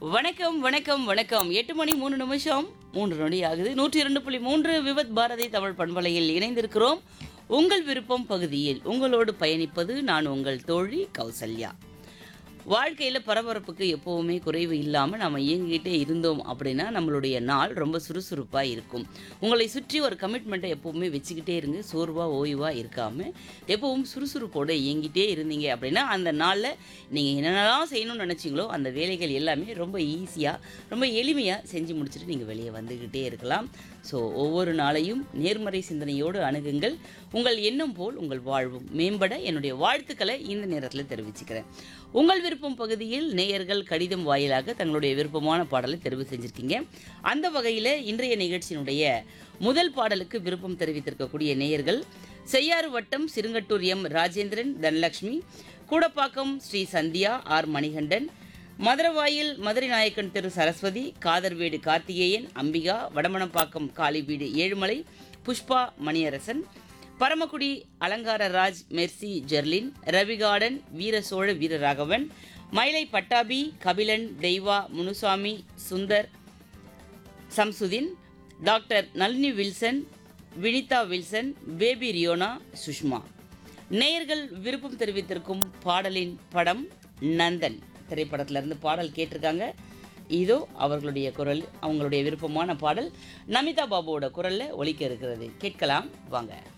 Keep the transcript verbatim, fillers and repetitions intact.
வணக்கம் வணக்கம் வணக்கம் எட்டு மணி மூணு நிமிஷம் மூன்று நொடி ஆகுது. நூற்றி இரண்டு புள்ளி மூன்று விவத் பாரதி தமிழ் பண்பலையில் இணைந்திருக்கிறோம். உங்கள் விருப்பம் பகுதியில் உங்களோடு பயணிப்பது நான் உங்கள் தோழி கௌசல்யா. வாழ்க்கையில் பரபரப்புக்கு எப்போவுமே குறைவு இல்லாமல் நம்ம இயங்கிக்கிட்டே இருந்தோம் அப்படின்னா நம்மளுடைய நாள் ரொம்ப சுறுசுறுப்பாக இருக்கும். உங்களை சுற்றி ஒரு கமிட்மெண்ட்டை எப்போவுமே வச்சுக்கிட்டே இருங்க. சோர்வாக ஓய்வாக இருக்காமல் எப்போவும் சுறுசுறுப்போடு இயங்கிட்டே இருந்தீங்க அப்படின்னா அந்த நாளில் நீங்கள் என்னென்னலாம் செய்யணும்னு நினச்சிங்களோ அந்த வேலைகள் எல்லாமே ரொம்ப ஈஸியாக ரொம்ப எளிமையாக செஞ்சு முடிச்சுட்டு நீங்கள் வெளியே வந்துக்கிட்டே இருக்கலாம். ஸோ ஒவ்வொரு நாளையும் நேர்மறை சிந்தனையோடு அணுகுங்கள். உங்கள் எண்ணம் போல் உங்கள் வாழ்வும் மேம்பட என்னுடைய வாழ்த்துக்களை இந்த நேரத்தில் தெரிவிச்சுக்கிறேன். உங்கள் விருப்பம் பகுதியில் நேயர்கள் கடிதம் வாயிலாக தங்களுடைய விருப்பமான பாடலை தெரிவு செஞ்சுருக்கீங்க. அந்த வகையில் இன்றைய நிகழ்ச்சியினுடைய முதல் பாடலுக்கு விருப்பம் தெரிவித்திருக்கக்கூடிய நேயர்கள் செய்யாறு வட்டம் சிறுங்கட்டூர் எம் ராஜேந்திரன், தனலட்சுமி, கூடப்பாக்கம் ஸ்ரீ சந்தியா, ஆர் மணிகண்டன், மதுரவாயில் மதுரை நாயக்கன் தெரு சரஸ்வதி, காதர்வேடு கார்த்திகேயன், அம்பிகா, வடமணப்பாக்கம் காளிவீடு ஏழுமலை, புஷ்பா மணியரசன், பரமக்குடி அலங்கார ராஜ், மெர்சி ஜெர்லின், ரவிகார்டன், வீரசோழ வீரராகவன், மயிலை பட்டாபி, கபிலன், தெய்வா, Munusamy, Sundar, Samsudeen, doctor Nalini Wilson, Vinitha Wilson, baby Riona, Sushma. நேயர்கள் விருப்பம் தெரிவித்திருக்கும் பாடலின் படம் நந்தன் திரைப்படத்திலிருந்து பாடல் கேட்டிருக்காங்க. இதோ அவர்களுடைய குரல், அவங்களுடைய விருப்பமான பாடல் நமிதா பாபுவோட குரலில் ஒலிக்க இருக்கிறது. கேட்கலாம் வாங்க.